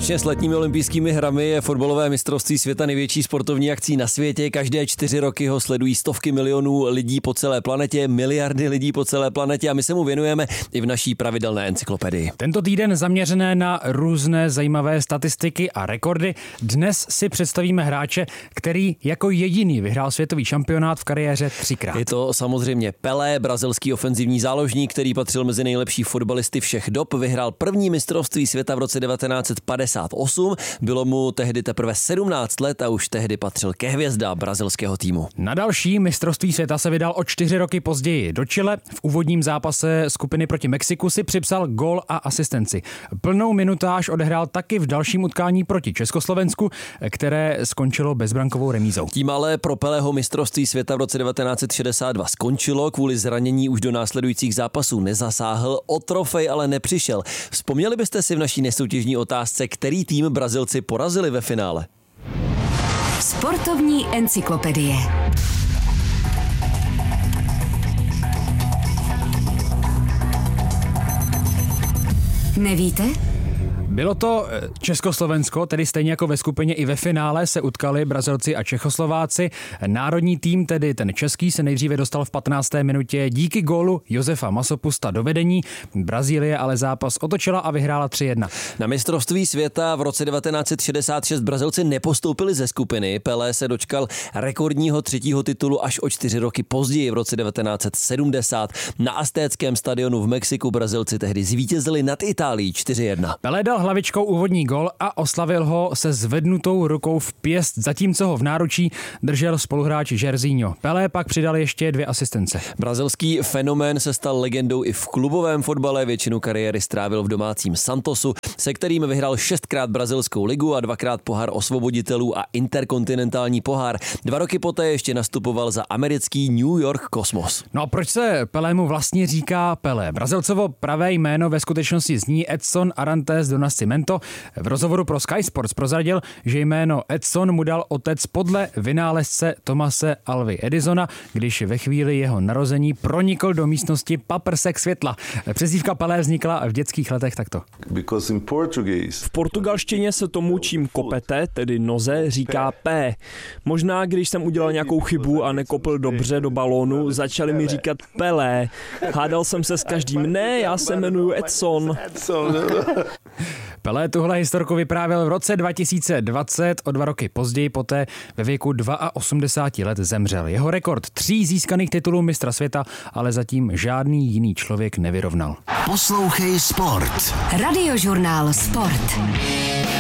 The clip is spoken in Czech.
Společně s letními olympijskými hrami je fotbalové mistrovství světa největší sportovní akcí na světě. Každé 4 roky ho sledují stovky milionů lidí po celé planetě, miliardy lidí po celé planetě a my se mu věnujeme i v naší pravidelné encyklopedii. Tento týden zaměřené na různé zajímavé statistiky a rekordy. Dnes si představíme hráče, který jako jediný vyhrál světový šampionát v kariéře 3krát. Je to samozřejmě Pelé, brazilský ofenzivní záložník, který patřil mezi nejlepší fotbalisty všech dob. Vyhrál první mistrovství světa v roce 1958. Bylo mu tehdy teprve 17 let a už tehdy patřil ke hvězdám brazilského týmu. Na další mistrovství světa se vydal o 4 roky později do Chile. V úvodním zápase skupiny proti Mexiku si připsal gól a asistenci. Plnou minutáž odehrál taky v dalším utkání proti Československu, které skončilo bezbrankovou remízou. Tím ale pro Pelého mistrovství světa v roce 1962 skončilo, kvůli zranění už do následujících zápasů nezasáhl, o trofej ale nepřišel. Vzpomněli byste si v naší nesoutěžní otázce, který tým Brazilci porazili ve finále? Sportovní encyklopedie. Nevíte? Bylo to Československo, tedy stejně jako ve skupině i ve finále se utkali Brazilci a Čechoslováci. Národní tým, tedy ten český, se nejdříve dostal v 15. minutě díky gólu Josefa Massopusta do vedení. Brazílie ale zápas otočila a vyhrála 3-1. Na mistrovství světa v roce 1966 Brazilci nepostoupili ze skupiny. Pelé se dočkal rekordního 3. titulu až o 4 roky později v roce 1970. Na Aztéckém stadionu v Mexiku Brazilci tehdy zvítězili nad Itálií 4-1. Pelé dal hlavičkou úvodní gól a oslavil ho se zvednutou rukou v pěst, zatímco ho v náručí držel spoluhráč Jairzinho. Pelé pak přidal ještě 2 asistence. Brazilský fenomén se stal legendou i v klubovém fotbale, většinu kariéry strávil v domácím Santosu, se kterým vyhrál 6krát brazilskou ligu a 2krát pohár osvoboditelů a interkontinentální pohár. 2 roky poté ještě nastupoval za americký New York Cosmos. No a proč se Pelému vlastně říká Pelé? Brazilcovo pravé jméno ve skutečnosti zní Edson Arantes do Nascimento. V rozhovoru pro Sky Sports prozradil, že jméno Edson mu dal otec podle vynálezce Thomase Alvy Edisona, když ve chvíli jeho narození pronikl do místnosti paprsek světla. Přezdívka Pelé vznikla v dětských letech takto. V portugalštině se tomu, čím kopete, tedy noze, říká P. Možná, když jsem udělal nějakou chybu a nekopl dobře do balónu, začali mi říkat Pelé. Hádal jsem se s každým. Ne, já se jmenuji Edson. Pelé tuhle historku vyprávěl v roce 2020, o 2 roky později, poté ve věku 82 let zemřel. Jeho rekord 3 získaných titulů mistra světa, ale zatím žádný jiný člověk nevyrovnal. Poslouchej Sport. Radiožurnál Sport.